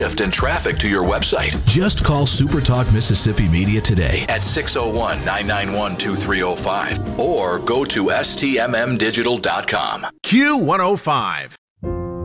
and traffic to your website. Just call SuperTalk Mississippi Media today at 601-991-2305 or go to stmmdigital.com. Q105.